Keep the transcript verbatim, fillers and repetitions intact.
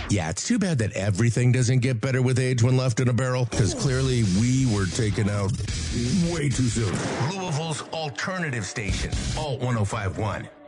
Yeah, it's too bad that everything doesn't get better with age when left in a barrel, because clearly we were taken out way too soon. Louisville's alternative station, Alt one oh five point one.